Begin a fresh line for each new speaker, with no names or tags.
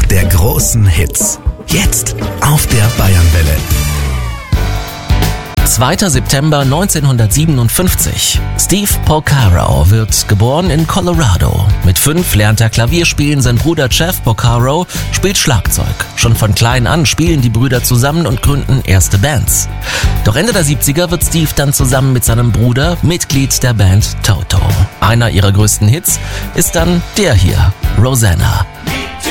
der großen Hits. Jetzt auf der Bayernwelle.
2. September 1957. Steve Porcaro wird geboren in Colorado. Mit 5 lernt er Klavierspielen, sein Bruder Jeff Porcaro spielt Schlagzeug. Schon von klein an spielen die Brüder zusammen und gründen erste Bands. Doch Ende der 70er wird Steve dann zusammen mit seinem Bruder Mitglied der Band Toto. Einer ihrer größten Hits ist dann der hier, Rosanna.